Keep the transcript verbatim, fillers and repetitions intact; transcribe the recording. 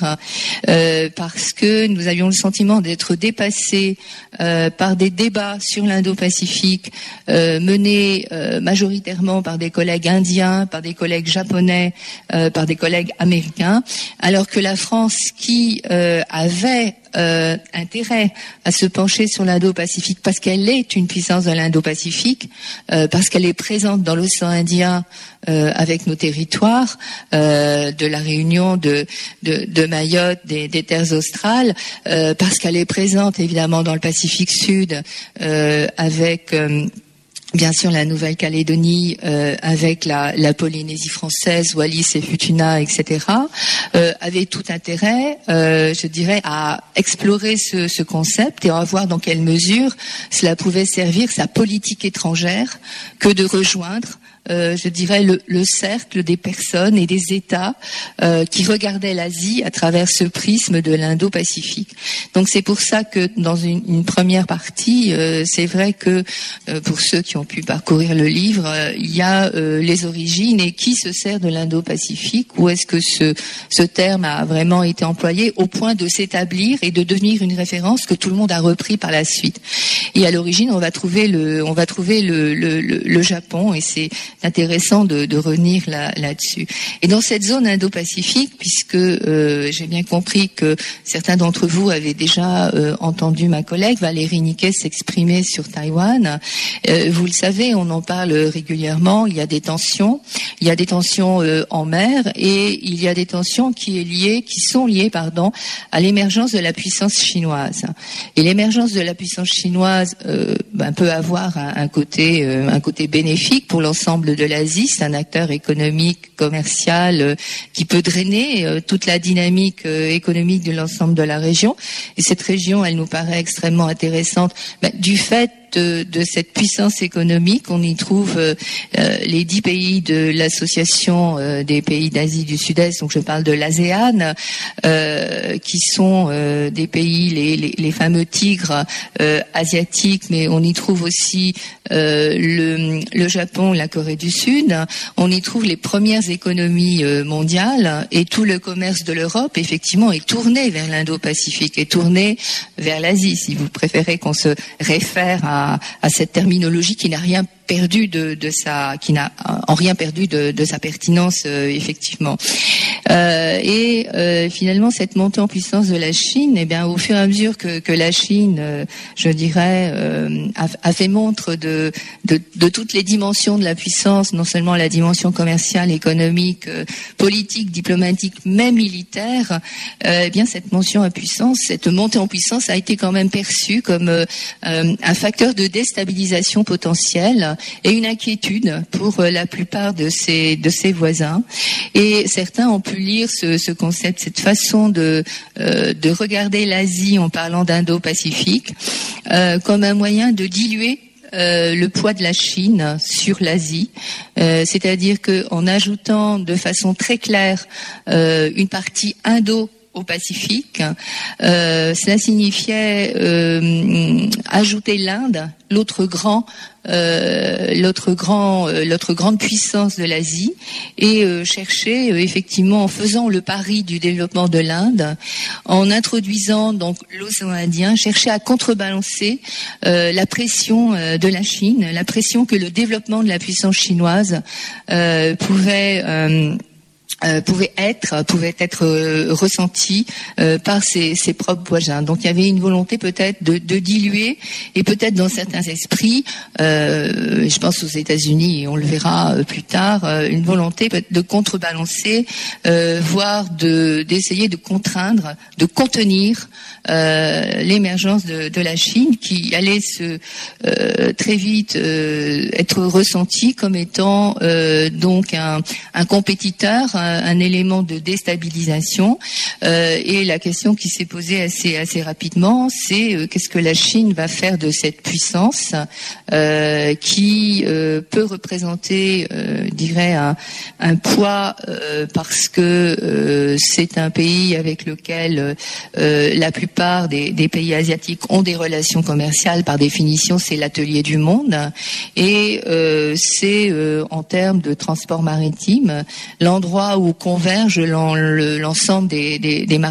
livre euh, parce que nous avions le sentiment d'être dépassés euh, par des débats sur l'Indo-Pacifique euh, menés euh, majoritairement par des collègues indiens, par des collègues japonais, euh, par des collègues américains, alors que la France, qui euh, avait Euh, intérêt à se pencher sur l'Indo-Pacifique parce qu'elle est une puissance de l'Indo-Pacifique, euh, parce qu'elle est présente dans l'océan Indien euh, avec nos territoires, euh, de la Réunion, de, de, de Mayotte, des, des terres australes, euh, parce qu'elle est présente évidemment dans le Pacifique Sud euh, avec euh, bien sûr la Nouvelle-Calédonie, euh, avec la, la Polynésie française, Wallis et Futuna, et cetera, euh, avait tout intérêt, euh, je dirais, à explorer ce, ce concept et à voir dans quelle mesure cela pouvait servir sa politique étrangère que de rejoindre Euh, je dirais le, le cercle des personnes et des États euh, qui regardaient l'Asie à travers ce prisme de l'Indo-Pacifique. Donc c'est pour ça que dans une, une première partie, euh, c'est vrai que euh, pour ceux qui ont pu parcourir le livre, euh, il y a euh, les origines et qui se sert de l'Indo-Pacifique, où est-ce que ce, ce terme a vraiment été employé au point de s'établir et de devenir une référence que tout le monde a repris par la suite. Et à l'origine, on va trouver le, on va trouver le, le, le, le Japon, et c'est intéressant de, de revenir là, là-dessus. Et dans cette zone Indo-Pacifique, puisque euh, j'ai bien compris que certains d'entre vous avaient déjà euh, entendu ma collègue Valérie Niquet s'exprimer sur Taïwan, euh, vous le savez, on en parle régulièrement, il y a des tensions, il y a des tensions euh, en mer, et il y a des tensions qui, est liées, qui sont liées pardon, à l'émergence de la puissance chinoise. Et l'émergence de la puissance chinoise euh, ben, peut avoir un, un, côté, euh, un côté bénéfique pour l'ensemble de l'Asie. C'est un acteur économique, commercial, euh, qui peut drainer euh, toute la dynamique euh, économique de l'ensemble de la région. Et cette région, elle nous paraît extrêmement intéressante ben, du fait De, de cette puissance économique. On y trouve euh, euh, les dix pays de l'association euh, des pays d'Asie du Sud-Est, donc je parle de l'ASEAN, euh, qui sont euh, des pays, les, les, les fameux tigres euh, asiatiques, mais on y trouve aussi euh, le, le Japon, la Corée du Sud. On y trouve les premières économies euh, mondiales, et tout le commerce de l'Europe, effectivement, est tourné vers l'Indo-Pacifique, est tourné vers l'Asie, si vous préférez qu'on se réfère à À, à cette terminologie qui n'a rien perdu de, de sa, qui n'a en rien perdu de, de sa pertinence euh, effectivement. Euh, et euh, finalement, cette montée en puissance de la Chine, eh bien, au fur et à mesure que, que la Chine, euh, je dirais, euh, a, a fait montre de, de, de toutes les dimensions de la puissance, non seulement la dimension commerciale, économique, euh, politique, diplomatique, mais militaire, euh, eh bien, cette montée en puissance, cette montée en puissance a été quand même perçue comme euh, un facteur de déstabilisation potentielle et une inquiétude pour la plupart de ses, de ses voisins. Et certains ont pu lire ce, ce concept, cette façon de, euh, de regarder l'Asie en parlant d'Indo-Pacifique euh, comme un moyen de diluer Euh, le poids de la Chine sur l'Asie, euh, c'est-à-dire qu'en ajoutant de façon très claire euh, une partie indo au Pacifique, euh, cela signifiait euh, ajouter l'Inde, l'autre grand, euh, l'autre grand, euh, l'autre grande puissance de l'Asie, et euh, chercher euh, effectivement, en faisant le pari du développement de l'Inde, en introduisant donc l'océan Indien, chercher à contrebalancer euh, la pression euh, de la Chine, la pression que le développement de la puissance chinoise euh, pouvait euh, Euh, pouvait être pouvait être euh, ressenti euh, par ses, ses propres voisins. Donc il y avait une volonté peut-être de, de diluer, et peut-être dans certains esprits, euh, je pense aux États-Unis et on le verra euh, plus tard, euh, une volonté de contrebalancer, euh, voire de d'essayer de contraindre, de contenir euh, l'émergence de, de la Chine, qui allait se euh, très vite euh, être ressentie comme étant euh, donc un, un compétiteur, un, un élément de déstabilisation. Euh, et la question qui s'est posée assez assez rapidement, c'est euh, qu'est-ce que la Chine va faire de cette puissance euh, qui euh, peut représenter, euh, je dirais, un, un poids euh, parce que euh, c'est un pays avec lequel euh, la plupart des, des pays asiatiques ont des relations commerciales. Par définition, c'est l'atelier du monde, et euh, c'est euh, en termes de transport maritime l'endroit où convergent l'ensemble des, des, des